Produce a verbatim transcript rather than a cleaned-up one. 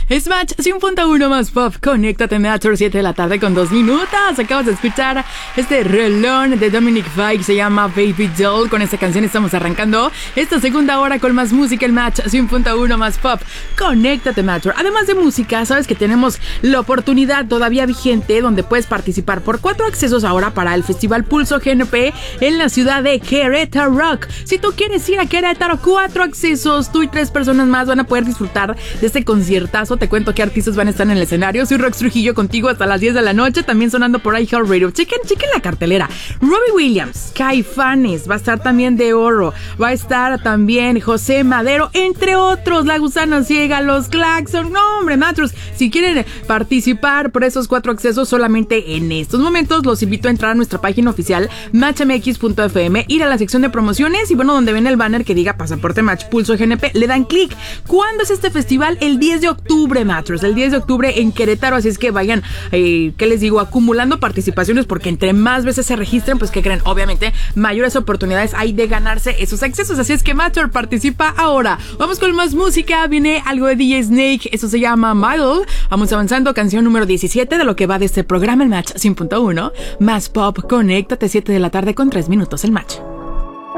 Es Match cien punto uno más pop. Conéctate, Matter, siete de la tarde con dos minutos. Acabas de escuchar este rolón de Dominic Fike, se llama Baby Doll. Con esta canción estamos arrancando esta segunda hora con más música. El Match cien punto uno más pop. Conéctate, Matter. Además de música, sabes que tenemos la oportunidad todavía vigente donde puedes participar por cuatro accesos ahora para el Festival Pulso G N P en la ciudad de Querétaro Rock. Si tú quieres ir a Querétaro, cuatro accesos, tú y tres personas más van a poder disfrutar de este conciertazo. Te cuento qué artistas van a estar en el escenario. Soy Rox Trujillo contigo hasta las diez de la noche, también sonando por iHeartRadio. Chequen, chequen la cartelera. Robbie Williams, Caifanes, va a estar también De Oro, va a estar también José Madero, entre otros, La Gusana Ciega, Los Claxon. No, hombre, Matros, si quieren participar por esos cuatro accesos solamente en estos momentos, los invito a entrar a nuestra página oficial match m x punto f m, ir a la sección de promociones y bueno, donde ven el banner que diga Pasaporte Match Pulso G N P, le dan clic. ¿Cuándo es este festival? El diez de octubre, Matros, el diez de octubre en Querétaro, así es que vayan, eh, ¿qué les digo? Acumulando participaciones, porque entre más veces se registren, pues ¿qué creen? Obviamente, mayores oportunidades hay de ganarse esos accesos, así es que Matcher, participa ahora. Vamos con más música, viene algo de D J Snake, eso se llama Model. Vamos avanzando, canción número diecisiete de lo que va de este programa, el Match cien punto uno, más pop. Conéctate, siete de la tarde con tres minutos, el Match.